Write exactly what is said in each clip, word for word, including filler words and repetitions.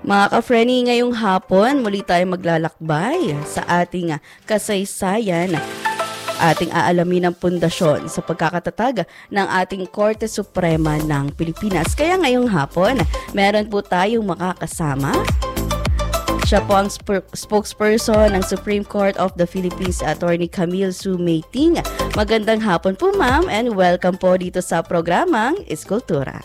Mga ka-Frenny, ngayong hapon, muli tayo maglalakbay sa ating ah, kasaysayan. Ating aalamin ang pundasyon sa pagkakatatag ng ating Korte Suprema ng Pilipinas. Kaya ngayong hapon, meron po tayong makakasama. Siya po ang sp- spokesperson ng Supreme Court of the Philippines, Attorney Camille Sue Mayting. Magandang hapon po, ma'am, and welcome po dito sa programang Iskultura.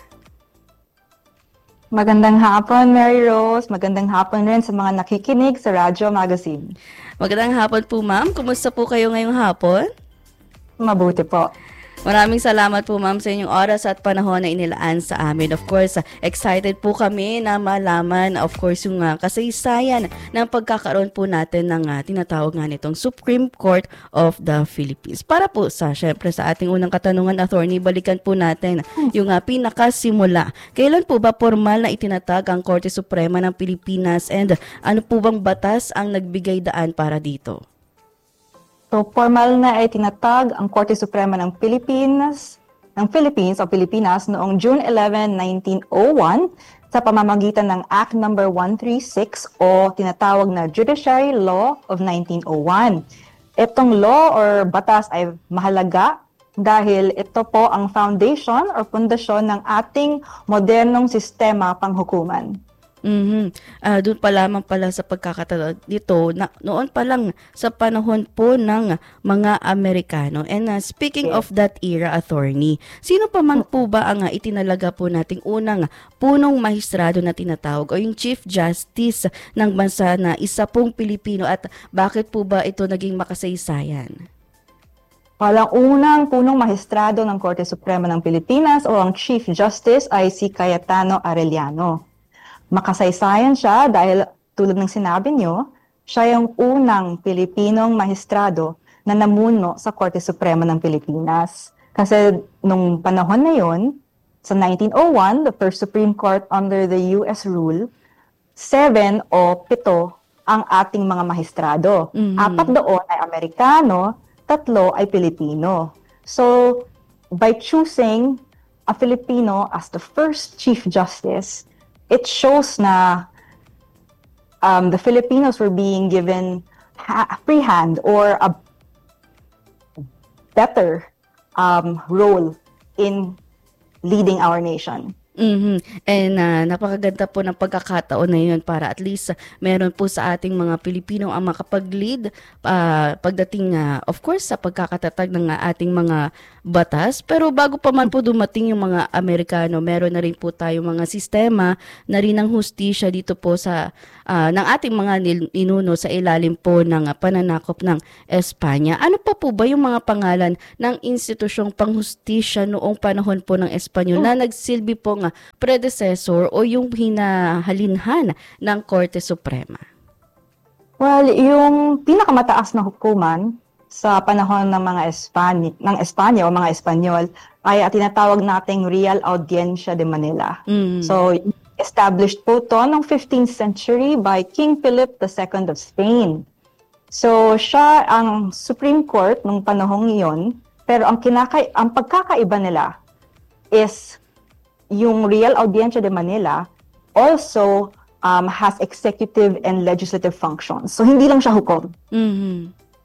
Magandang hapon, Mary Rose. Magandang hapon rin sa mga nakikinig sa Radyo Magazine. Magandang hapon po, ma'am. Kumusta po kayo ngayong hapon? Mabuti po. Maraming salamat po, ma'am, sa inyong oras at panahon na inilaan sa amin. Of course, excited po kami na malaman, of course, yung uh, kasaysayan ng pagkakaroon po natin ng uh, tinatawag nga nitong Supreme Court of the Philippines. Para po sa, syempre, sa ating unang katanungan, attorney, balikan po natin yung uh, pinakasimula. Kailan po ba formal na itinatag ang Korte Suprema ng Pilipinas and ano po bang batas ang nagbigay daan para dito? So, formal na ay tinatag ang Korte Suprema ng Pilipinas, ng Philippines o Pilipinas noong June eleventh, nineteen oh one sa pamamagitan ng Act number one thirty-six o tinatawag na Judiciary Law of nineteen oh one. Itong law or batas ay mahalaga dahil ito po ang foundation or pundasyon ng ating modernong sistema panghukuman. Mm-hmm. Uh, doon pa lamang pala sa pagkakataon dito, na, noon pa lang sa panahon po ng mga Amerikano. And uh, speaking of that era, attorney, sino pa man po ba ang uh, itinalaga po nating unang punong mahistrado na tinatawag o yung Chief Justice ng bansa na isa pong Pilipino at bakit po ba ito naging makasaysayan? Walang unang punong mahistrado ng Korte Suprema ng Pilipinas o ang Chief Justice ay si Cayetano Arellano. Makasaysayan siya dahil tulad ng sinabi niyo, siya yung unang Pilipinong mahistrado na namuno sa Korte Suprema ng Pilipinas. Kasi nung panahon na yon, sa nineteen oh one, the first Supreme Court under the U S rule, seven o pito ang ating mga mahistrado. Mm-hmm. Apat doon ay Amerikano, tatlo ay Pilipino. So, by choosing a Filipino as the first Chief Justice, it shows na um, the Filipinos were being given a free hand or a better um, role in leading our nation. Mm-hmm. And uh, napakaganda po ng pagkakataon na yun para at least uh, meron po sa ating mga Pilipino ang makapag-lead uh, pagdating uh, of course sa pagkakatatag ng uh, ating mga batas. Pero bago pa man po dumating yung mga Amerikano, meron na rin po tayo mga sistema na rin ng hustisya dito po sa uh, ng ating mga ninuno sa ilalim po ng uh, pananakop ng Espanya. Ano pa po ba yung mga pangalan ng institusyong panghustisya noong panahon po ng Espanyol na nagsilbi po predecessor o yung hinahalinhan ng Korte Suprema? Well, yung pinakamataas na hukuman sa panahon ng mga Espany, ng Espanya o mga Espanyol ay tinatawag nating Real Audiencia de Manila. Mm. So, established po to noong fifteenth century by King Philip the Second of Spain. So, siya ang Supreme Court nung panahong iyon, pero ang, kinaka- ang pagkakaiba nila is yung Real Audiencia de Manila also um, has executive and legislative functions. So, hindi lang siya hukom. Mm-hmm.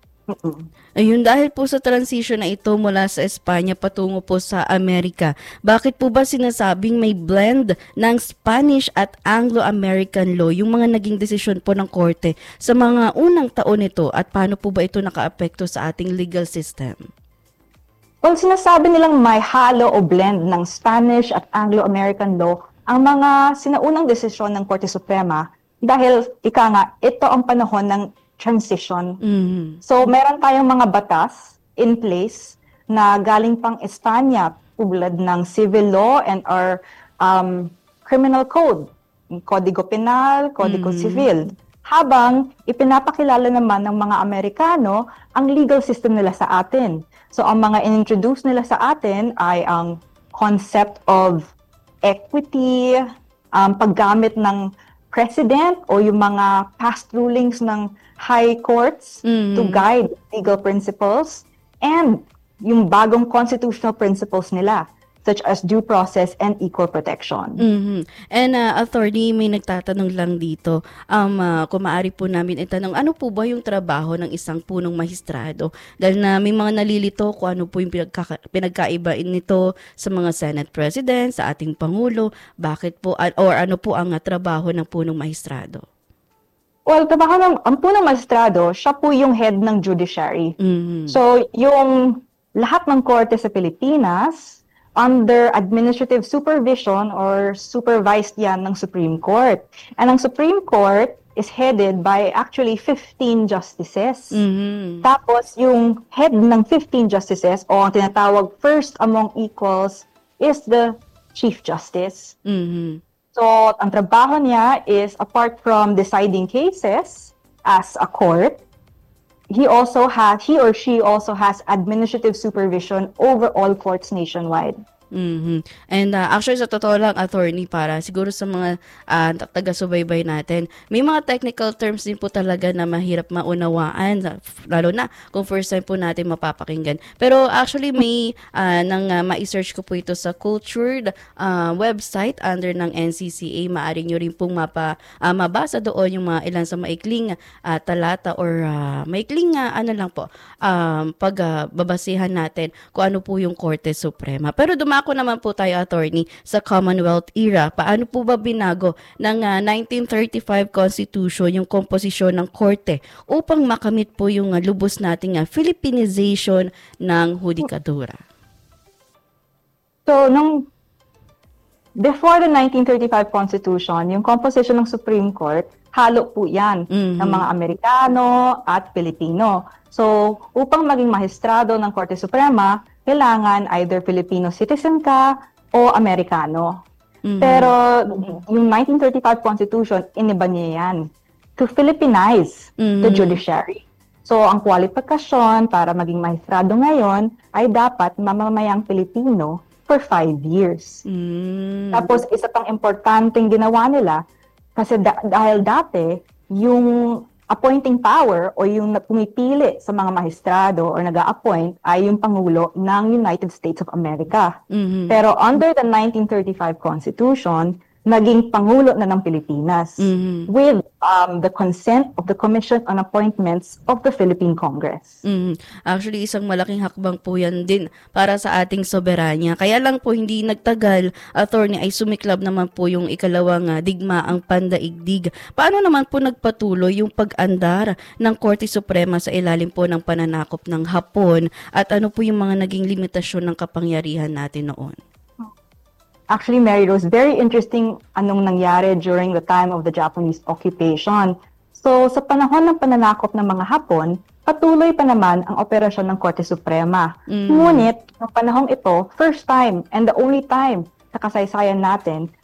Ayun, dahil po sa transition na ito mula sa Espanya patungo po sa Amerika, bakit po ba sinasabing may blend ng Spanish at Anglo-American law yung mga naging desisyon po ng korte sa mga unang taon nito at paano po ba ito nakaapekto sa ating legal system? Well, sinasabi nilang may halo o blend ng Spanish at Anglo-American law ang mga sinaunang desisyon ng Korte Suprema dahil, ika nga, ito ang panahon ng transition. Mm-hmm. So, meron tayong mga batas in place na galing pang Espanya tulad ng civil law and our um, criminal code, Kodigo Penal, Kodigo mm-hmm. Civil. Habang ipinapakilala naman ng mga Amerikano ang legal system nila sa atin. So, ang mga in-introduce nila sa atin ay ang concept of equity, um, paggamit ng president o yung mga past rulings ng high courts mm. to guide legal principles, and yung bagong constitutional principles nila. such as due process and equal protection. Mhm. And uh, attorney, may nagtatanong lang dito. Um, uh, kung maaari po namin itanong, ano po ba yung trabaho ng isang punong mahistrado? Dahil na may mga nalilito kung ano po yung pinagkaka- pinagkaiba nito sa mga Senate President, sa ating Pangulo, bakit po, uh, or ano po ang uh, trabaho ng punong mahistrado? Well, trabaho ng ang punong magistrado, siya po yung head ng judiciary. Mhm. So, yung lahat ng korte sa Pilipinas, under administrative supervision or supervised yan ng Supreme Court. And ang Supreme Court is headed by actually fifteen justices. Mhm. Tapos, yung head ng fifteen justices, o ang tinatawag first among equals, is the Chief Justice. Mhm. So, ang trabaho niya is, apart from deciding cases as a court, he also has, he or she also has administrative supervision over all courts nationwide. Mhm. And uh, actually sa totoo lang, attorney, para siguro sa mga uh, taga-subaybay natin, may mga technical terms din po talaga na mahirap maunawaan, lalo na kung first time po natin mapapakinggan. Pero actually may uh, nang uh, ma-search ko po ito sa Cultured uh, website under ng N C C A. Maaari nyo rin pong mapa, uh, mabasa doon yung mga ilan sa maikling uh, talata or uh, maikling uh, ano lang po, um, pag uh, babasihan natin kung ano po yung Korte Suprema. Pero dumako naman po tayo, attorney, sa Commonwealth era. Paano po ba binago ng uh, nineteen thirty-five Constitution yung komposisyon ng korte upang makamit po yung uh, lubos nating uh, Filipinization ng hudikadura? So, nung before the nineteen thirty-five Constitution, yung composition ng Supreme Court, halo po yan Mhm. ng mga Amerikano at Pilipino. So, upang maging mahistrado ng Korte Suprema, kailangan either Filipino citizen ka o Amerikano. Mhm. Pero yung nineteen thirty-five Constitution, iniba niya yan to Philippinize the Mhm. judiciary. So, ang kwalifikasyon para maging mahistrado ngayon ay dapat mamamayang Pilipino for five years. Mm. Tapos, isa pang importanteng ginawa nila, kasi da- dahil dati, yung appointing power o yung pumipili sa mga mahistrado or nag-a-appoint ay yung Pangulo ng United States of America. Mhm. Pero under the nineteen thirty-five Constitution, naging Pangulo na ng Pilipinas Mhm. with um, the consent of the Commission on Appointments of the Philippine Congress. Mhm. Actually, isang malaking hakbang po yan din para sa ating soberanya. Kaya lang po hindi nagtagal, attorney, ay sumiklab naman po yung ikalawang uh, digmaang pandaigdig. Paano naman po nagpatuloy yung pag-andar ng Korte Suprema sa ilalim po ng pananakop ng Hapon at ano po yung mga naging limitasyon ng kapangyarihan natin noon? Actually, Mary Rose, very interesting anong nangyari during the time of the Japanese occupation. So, sa panahon ng pananakop ng mga Hapon, patuloy pa naman ang operasyon ng Korte Suprema. Mm. Ngunit, ng panahong ito, first time and the only time sa kasaysayan natin